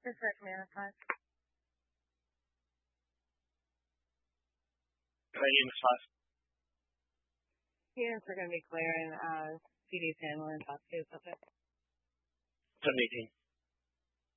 This is Command 5. Unit 5. Units are going to be clearing PD Sandlin, top 2 subject. 718.